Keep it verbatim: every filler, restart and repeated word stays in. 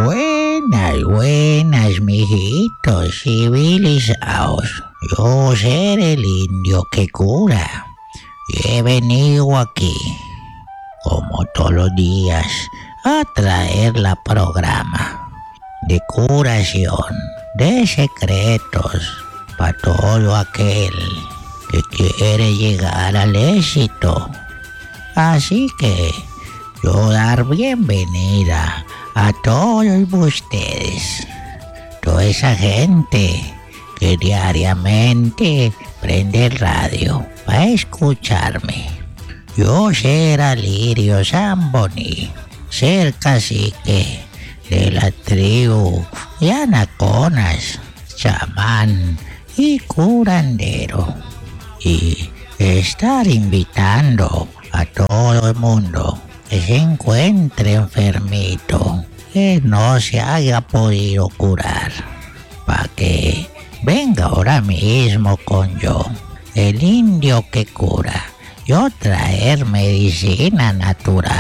Buenas, buenas, mijitos civilizados. Yo ser el indio que cura. Y he venido aquí, como todos los días, a traer la programa de curación, de secretos, para todo aquel que quiere llegar al éxito. Así que yo dar bienvenida a todos ustedes, toda esa gente que diariamente prende el radio para escucharme. Yo ser Alirio Zamboni, ser cacique de la tribu de Anaconas, chamán y curandero, y estar invitando a todo el mundo que se encuentre enfermito, que no se haya podido curar, para que venga ahora mismo con yo, el indio que cura, yo traer medicina natural.